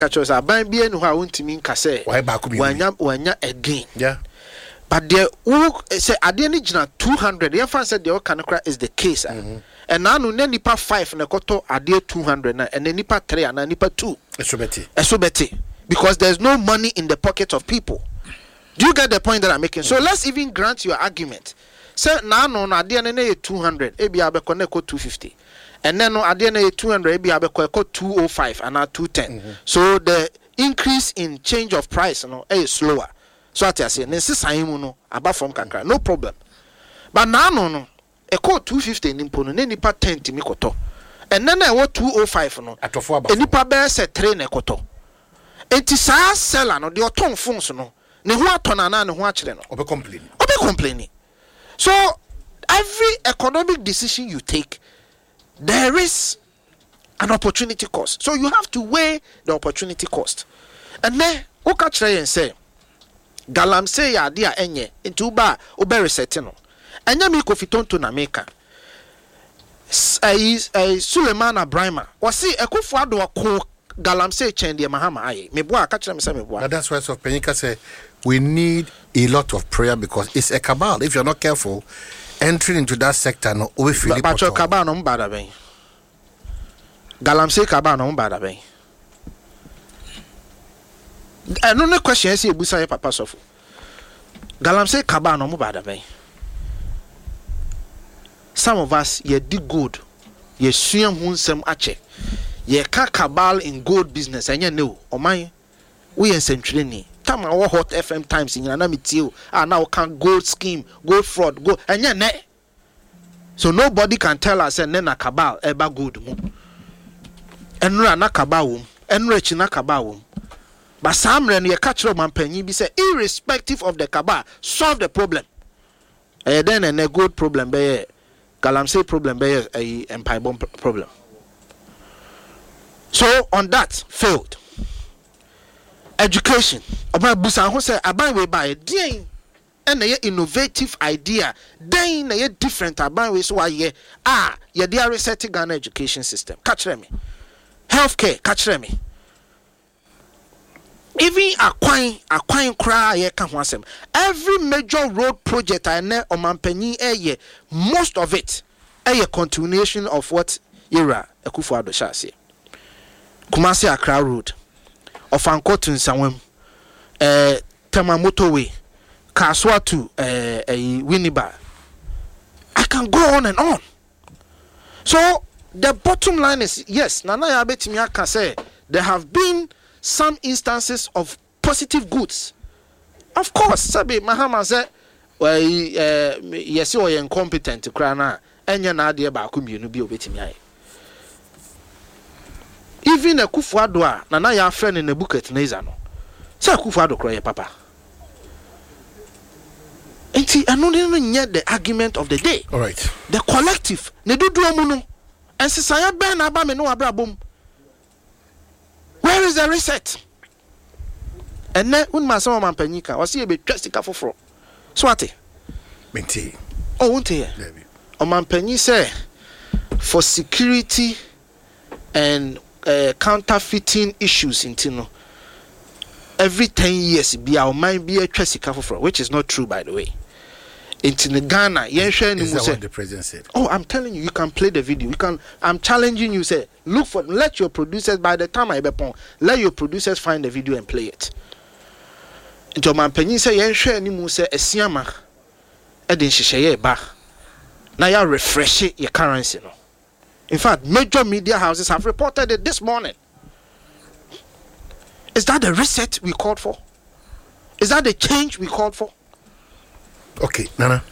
catchers are buying beer no I want to mean casse. Why back when ya again? Yeah. But there who say at the end 200. The fan said the Okanakra is the case. And now no nipa 5 na koto ade 200 na and nipa 3 and nipa 2. Esobeti. Because there's no money in the pocket of people. Do you get the point that I'm making? So let's even grant your argument. Say now no ade na 200, ebi abeko na 250. And then no ade na 200, ebi abeko 205 and 210. So the increase in change of price is slower. So I say no about from kakra, no problem. But now no. A code 250 nimpo no nipa 10 timi koto. And then I want 205 no. Atofo aba. Nipa be se 3 na koto. Enti saa seller no de oton phones no. Ne ho atona na ne ho akire no. Obe complaining. So every economic decision you take, there is an opportunity cost. So you have to weigh the opportunity cost. And then o ka kire yen say galamsey ya dia enye into ba obe reset no. Enya mi Kofi Tonto na meka Suleiman Abrahima wasi Akufo-Addo ko galamsey chende mahama aye meboa ka kire me say meboa. That's why so Penyika say we need a lot of prayer because it's a cabal. If you're not careful entering into that sector no we feel it. But your cabal no mbada ben galamsey cabal no mbada ben no question say ebusa papa sofo galamsey cabal no mbada ben. Some of us ye did good. Ye swim hunsem ache. Ye ka cabal in gold business. And ye know, oh my, we in century ni. Time our hot FM times in Yanamitiu. Now can gold scheme, gold fraud, go and ye ne. So nobody can tell us and then a cabal eba good mo. Enra na cabal, enrich na cabal. But some ren ye catch up and penny be say irrespective of the cabal, solve the problem. And then a good problem be galamsey problem be a empire bomb problem. So on that failed. Education. About busan who say aban we buy den and a innovative idea. Then a different aban we so why ye they are resetting Ghana education system. Catch me. Healthcare, catch me. Even aquine cry ye can wasem. Every major road project I know Omanpenyi most of it a continuation of what era Akufo-Addo shall say. Kumasi Accra Road, Ofanko to Nsawam, Tema Motorway, Kaswa to Winneba. I can go on and on. So the bottom line is yes, Nana Yabetimi can say there have been some instances of positive goods. Of course, Sabi Mahama said, well, yes, you are incompetent to cry now, and you're not there by community be obeying me. Even a Akufo-Addo, Nana, your friend in the book at Nazano. Say Akufo-Addo cry, papa. And see, I don't even get the argument of the day. All right. The collective, ne do amuno, and Sisaya Ben Abame no Abrabum. Where is the reset? And then when my son Penyika was here be dressed for Swati. Minty. Oh, won't he? Penny say for security and counterfeiting issues in Tino. Every 10 years be our mind be a Jessica for which is not true by the way. In Ghana, is that what the president said? Oh, I'm telling you, you can play the video. You can. I'm challenging you. Say, look for. Let your producers. By the time I be pon, let your producers find the video and play it. Into my opinion, say yen share ni mu say esiama. Edin shisheye ba. Now you refresh your currency no. In fact, major media houses have reported it this morning. Is that the reset we called for? Is that the change we called for? Okay, Nana.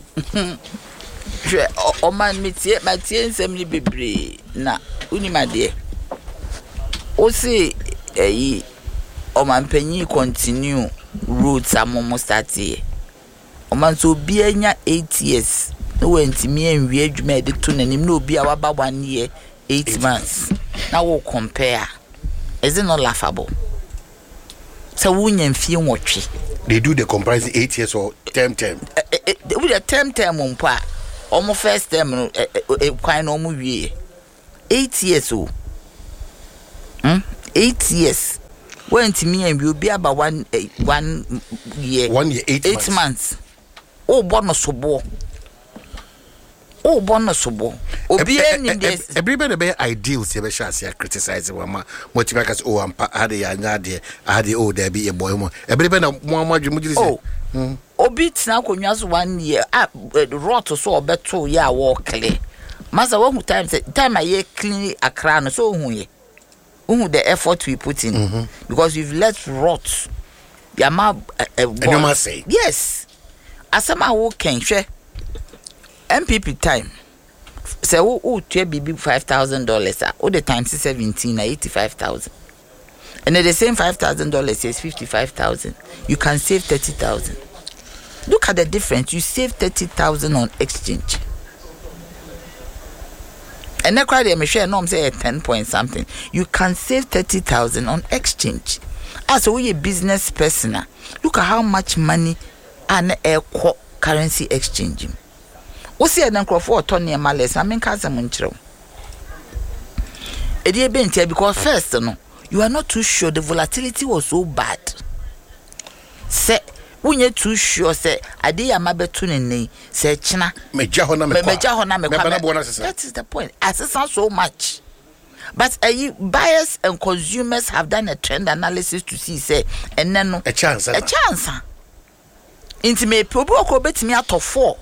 O man metie nsem ni bebre na unima de. O say o man penyi continue routes amomo start here. O man so bi anya 8 years. No wentimi enwie adwuma e de to nanim na obi a waba 1 year 8 months. Now we compare. Is it not laughable? So we nyamfie nwotwe. They do the comparison 8 years or term. With a term mpa. Omo first term no kwan no mu wie. 8 years o. 8 years. When to me and will be about 1 year. 1 year, 8 months. Oh, bonus sobo. Oh, bonus sobo. Everybody be ideal. See, be shall say criticize one. Motivakas. Oh, I'm had a nade. I had the old there be a boy. Everybody more you. Oh, Obit now could just 1 year. Rot so better. Yeah, walk clear. Master, one time I year clean a crown so the effort we put in because we've let rot. Yama, you must say yes. As some are walking, share MPP time. Say, oh, to be $5,000. All the times is 17, 85,000. And at the same $5,000 is 55,000. You can save 30,000. Look at the difference. You save 30,000 on exchange. And that crowd, I'm sure, no, say 10 point something. You can save 30,000 on exchange. As a business person, look at how much money and currency exchange. What's the number for Tony and Males? I mean, Casamuncho. It did been here because first, no, you are not too sure the volatility was so bad. Say, when you're too sure, say, I did a mabetune, say, China, that is the point. I said so much. But buyers and consumers have done a trend analysis to see, say, and then a chance. Intimate people bet me out of 4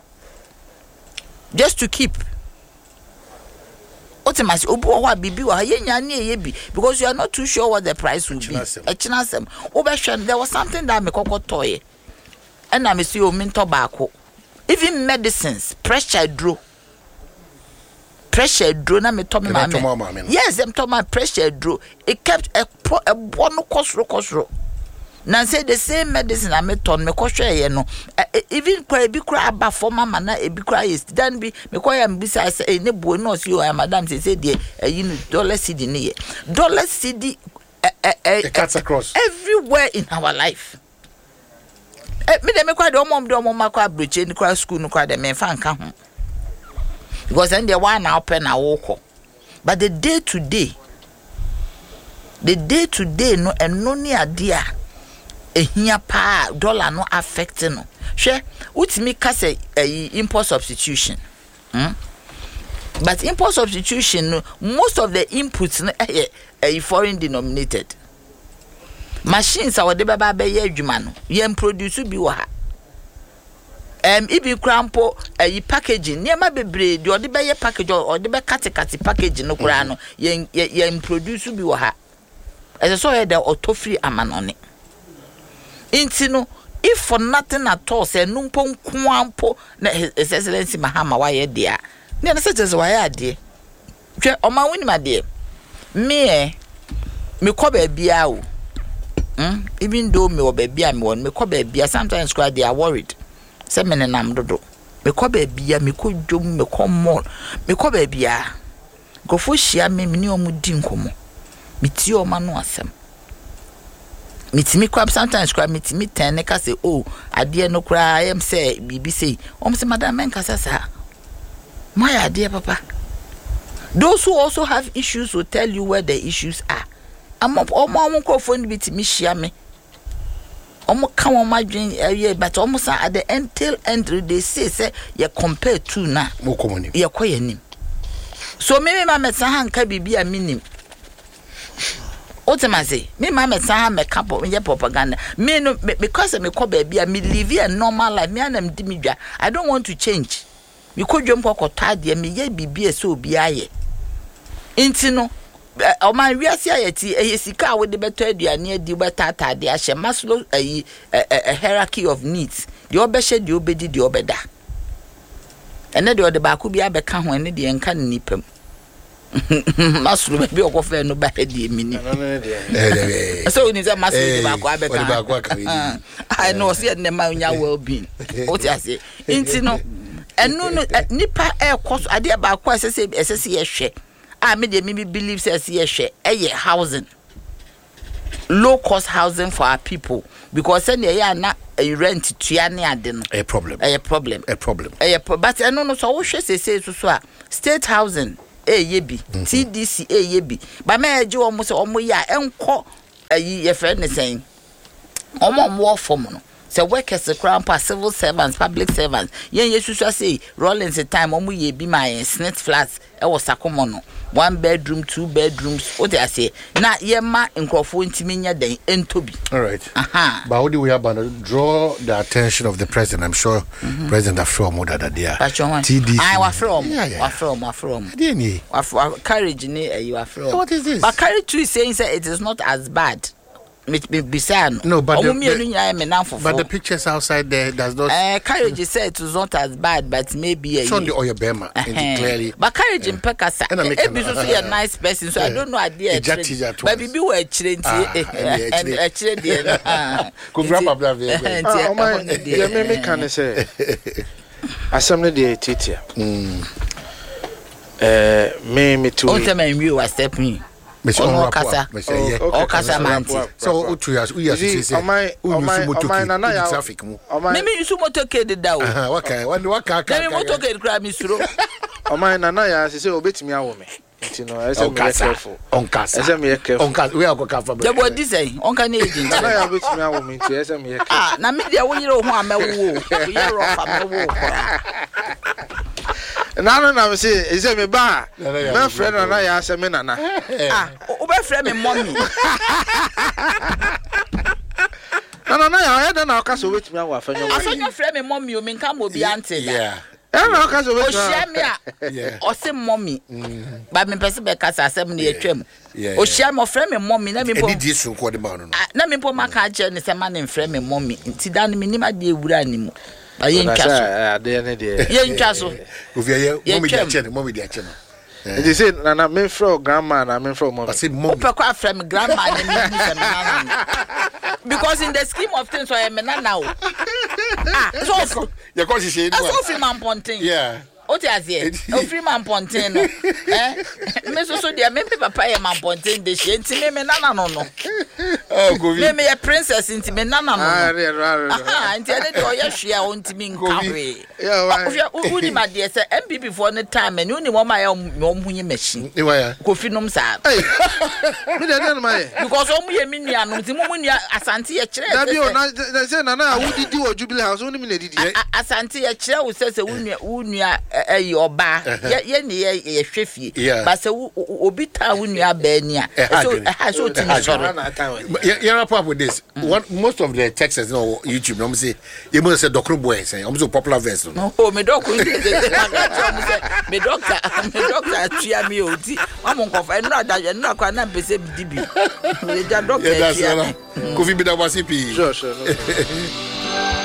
just to keep. Ultimately, because you are not too sure what the price will be. There was something that me koko toy, and I see you mean tobacco, even medicines, pressure drew. Na me told me, yes, them told my pressure drew. It kept a one cost. Now say the same medicine I met on me koshe ye no even cry be cry about for mama na e be cry is then be me cry am beside say ne bo no see you madam say dey dollar cedi ne dollar cedi it cuts across everywhere in our life. Me dem cry do mom makwa broche ni cry school no cry dem me fa nka ho because then the one now open na walk. But the day to day no eno ni adia ehia pa dollar no affect no hwe utimi ka say import substitution but import substitution no, most of the inputs no foreign denominated machines are de baba be ye adwuma no ye produce bi wo ha ibi krampo packaging niam bebre de ode be ye package ode be katikati packaging no kura no ye produce bi wo ha as so the auto free amanone intino if for nothing at all say numpo nkwampo na his excellency Mahama why there na say just why there twa o ma woni ma there me ko ba bia o even though me o ba bia me won me ko ba bia sometimes they are worried say me nam dodo me ko ba bia me ko dwom me ko mall me ko ba bia go fo hia me ni o mu di nkomo me ti o ma no asem mitimi kwab sometimes kwab mitimi ten ka say oh ade no kra am say bibi say say madam men kasa sa my ade papa. Those who also have issues will tell you where the issues are. I'm phone bitimi hia me come on my dream but almost at the end they say you compare to na mo common you kwa yanim so me mama sa hanka bibi a minim. Ultimately, me mama say me couple me propaganda. Me no because me ko baby me live a normal life. Me anam di me dwa. I don't want to change. Me ko dwom ko tade me ye bibie so obi aye. Inti no o man wiase ayeti sika we de beto aduane adi beta tade a hye Maslow a hierarchy of needs. The obehye the obedi the obeda. Ene de baako bi abeka ho ene de enka nipam. Masuru be okofe no ba de mini so we need a massive baako I know see the man well being what you say inti no enu no nipa cost ade baako asese ye hwe me de me believe say ye hwe housing low cost housing for our people because then ya na rent tua ne ade no a problem but enu no so wo hwe say so a state housing yebi TDC yebi ba me eje omo se omo ya enko your friend is saying, more formal. So workers the crown pass civil servants, public servants. Yen you should say Rollins a time when we be my snit flats. I was a common 1 bedroom, 2 bedrooms. What I say now, ye ma in Crawford Timinia day and Toby. All right. But how do we have to draw the attention of the president? I'm sure President Afro more than there. TDC. I was from. Didn't courage you are from. What is this? But courage to saying that it is not as bad. No, but the pictures outside there does not. Courage said it was not as bad, but maybe it's on the oil bema clearly. But courage in Pekasa, a nice person, so I don't know idea. But we were trained and actually, could wrap up that video. Me can say assembly the teacher. Me too. On time you are stepping. So traffic mu. Maybe you motor kid down. Okay, what motor kid grab me through. O my nana ya say obetimi awo me. Nti no I say me careful. On casa. I say me careful. On casa. We are go careful. The boy this say on can agent. Nana ya obetimi awo me nti I say me careful. Ah, na me dia wo yiro ho amewo. Yiro fa mewo kora. Na me say is me ba. My friend nana ya say me nana. Ah, o be friend me mommy. Nana ya head na aka so obetimi awo afanyo. Afanyo friend me mommy o me nka mo bi ante. Yeah. Na aka so obetimi. O share me a. O say mommy. Ba me pese be kasa asem na yetwam. O share me friend me mommy na me po. Edi so ko de ba no. Na me po maka je ne se ma ne friend me mommy. Nti dan me nim ade ewura animu. Ba yen twa so. Ade ne de. Yen twa so. Mommy dia che no. They say nana me from grandma na me from mommy. I say mommy. Ope kwa from grandma and me say nana. Because in the scheme of things so am nana o. Ah, so you cause she so free man pontin. Yeah. O ti azie. O free man pontin no. Me so dia me papa e man pontin de she nti me nana no. Oh go vi. Me princess nti me nana no. Ah, nti ene de o ye hwea o nti me nkawe. Yeah, uni ma de say MPP for the time and uni wo ma ya omhunye machine. E wa ya. Kofi nom sa. Me de no ma ye. Because omu ye mini anu nti mu nua asante ye kire. Da bi o na say nana wo didi wo Jubilee House oni me na didi. Asante ye kire wo say unua ayi oba ye ne ye hwefie ba say obi ta unua ba ni a so timi soro. You wrap up with this. Most of the texts on YouTube no say you must say Dr. Boy say I'm so popular verse no. Oh me doctor me doctor tia me oti am nko fa no adaje no akwa na pese dibi. Me ja doctor tia. Kofi bi da wasi pi. Sure.